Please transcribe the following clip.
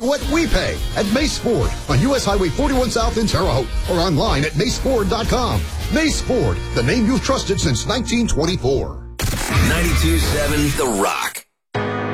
what we pay at Mace Ford on U.S. Highway 41 South in Terre Haute or online at maceford.com. Mace Ford, the name you've trusted since 1924. 92.7 The Rock.